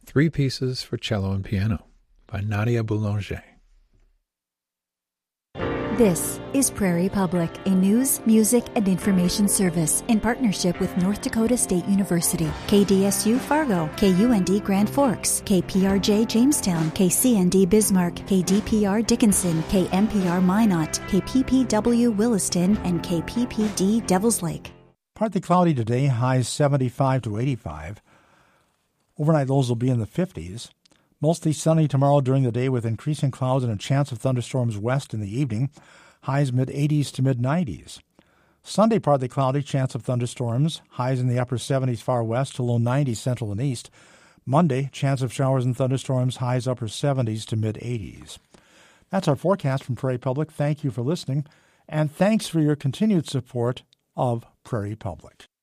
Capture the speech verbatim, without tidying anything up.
Three Pieces for Cello and Piano by Nadia Boulanger. This is Prairie Public, a news, music, and information service in partnership with North Dakota State University, K D S U Fargo, K U N D Grand Forks, K P R J Jamestown, K C N D Bismarck, K D P R Dickinson, K M P R Minot, K P P W Williston, and K P P D Devils Lake. Partly cloudy today, highs seventy-five to eighty-five. Overnight lows will be in the fifties. Mostly sunny tomorrow during the day with increasing clouds and a chance of thunderstorms west in the evening. Highs mid-eighties to mid-nineties. Sunday partly cloudy, chance of thunderstorms. Highs in the upper seventies far west to low nineties central and east. Monday, chance of showers and thunderstorms. Highs upper seventies to mid-eighties. That's our forecast from Prairie Public. Thank you for listening, and thanks for your continued support of Prairie Public.